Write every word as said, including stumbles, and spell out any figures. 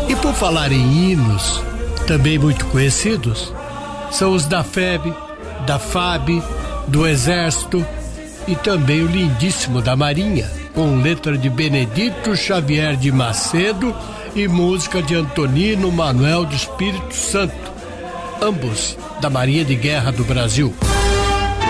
E por falar em hinos, também muito conhecidos, são os da F E B, da F A B, do Exército e também o lindíssimo da Marinha, com letra de Benedito Xavier de Macedo e música de Antonino Manuel do Espírito Santo, ambos da Marinha de Guerra do Brasil.